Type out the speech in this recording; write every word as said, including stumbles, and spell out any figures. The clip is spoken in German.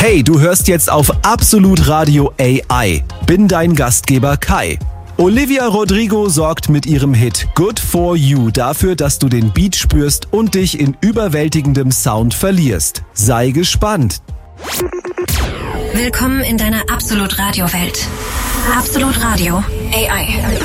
Hey, du hörst jetzt auf Absolut Radio A I. Bin dein Gastgeber Kai. Olivia Rodrigo sorgt mit ihrem Hit Good For You dafür, dass du den Beat spürst und dich in überwältigendem Sound verlierst. Sei gespannt. Willkommen in deiner Absolut Radio Welt. Absolut Radio A I.